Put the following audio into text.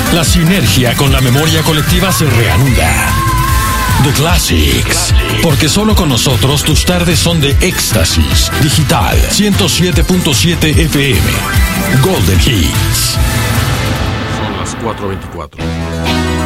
La sinergia con la memoria colectiva se reanuda. The Classics. Porque solo con nosotros tus tardes son de éxtasis. Digital 107.7 FM. Golden Hits. Son las 4:24.